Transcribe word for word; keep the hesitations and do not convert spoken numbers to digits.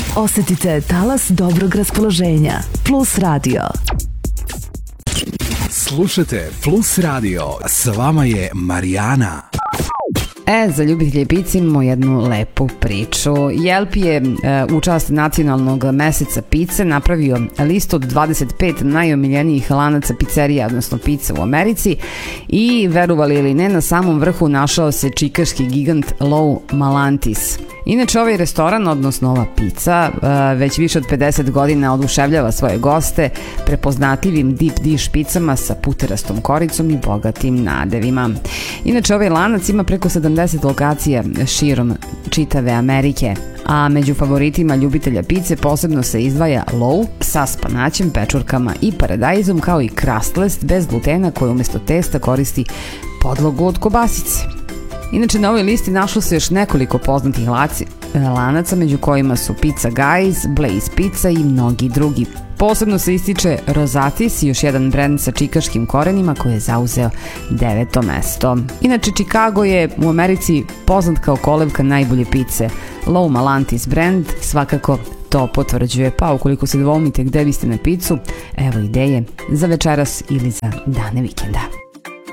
Osetite talas dobrog raspoloženja. Plus Radio. Slušajte Plus Radio. S vama je Marijana. E, za ljubitelje pice imamo jednu lepu priču. Yelp je e, u čast nacionalnog meseca pice napravio listu od dvadeset pet najomiljenijih lanaca pizzerija, odnosno pice u Americi, i verovali ili ne, na samom vrhu našao se čikaški gigant Lou Malantis. Inače, ovaj restoran, odnosno ova pizza, već više od pedeset godina oduševljava svoje goste prepoznatljivim deep dish pizzama sa puterastom koricom i bogatim nadevima. Inače, ovaj lanac ima preko sedamdeset lokacija širom čitave Amerike, a među favoritima ljubitelja pice posebno se izdvaja Lou sa spanaćem, pečurkama i paradajzom, kao i crustless bez glutena koji umjesto testa koristi podlogu od kobasice. Inače, na ovoj listi našlo se još nekoliko poznatih laci, lanaca, među kojima su Pizza Guys, Blaze Pizza i mnogi drugi. Posebno se ističe Rosatis, još jedan brend sa čikaškim korenima koji je zauzeo deveto mesto. Inače, Chicago je u Americi poznat kao kolevka najbolje pice. Lou Malantis brand svakako to potvrđuje, pa ukoliko se dvoumite gde biste na picu, evo ideje za večeras ili za dane vikenda.